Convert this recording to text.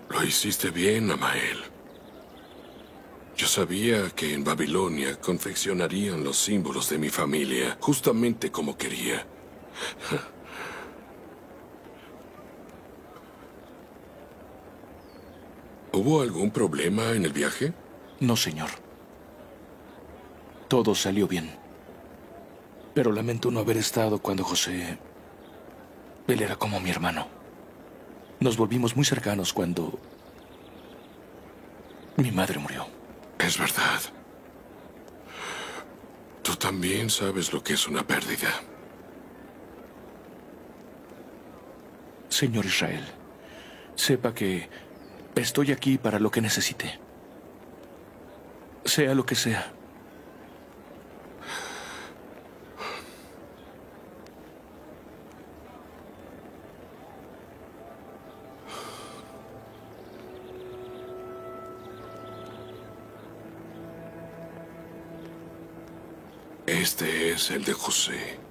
Lo hiciste bien, Amael. Yo sabía que en Babilonia confeccionarían los símbolos de mi familia, justamente como quería. ¿Hubo algún problema en el viaje? No, señor. Todo salió bien. Pero lamento no haber estado cuando José... Él era como mi hermano. Nos volvimos muy cercanos cuando... mi madre murió. Es verdad. Tú también sabes lo que es una pérdida. Señor Israel, sepa que estoy aquí para lo que necesite. Sea lo que sea. Este es el de José.